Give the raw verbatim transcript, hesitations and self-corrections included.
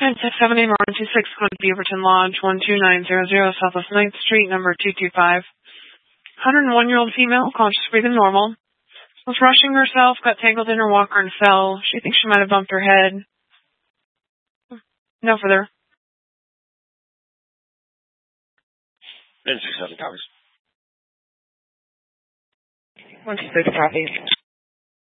nine six seven eight one two six, code Beaverton Lodge, one two nine zero zero, Southwest ninth Street, number two two five. one hundred one year old female, conscious breathing normal. Was rushing herself, got tangled in her walker and fell. She thinks she might have bumped her head. No further. nine six seven, copies. one two six, copy.